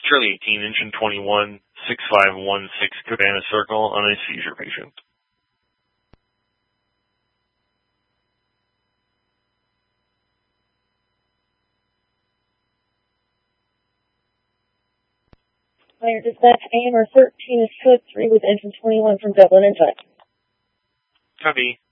Charlie 18, engine 21, 6516 Cabana Circle on a seizure patient. Fire dispatch, AMR 13 is code 3 with engine 21 from Dublin Insight. Copy.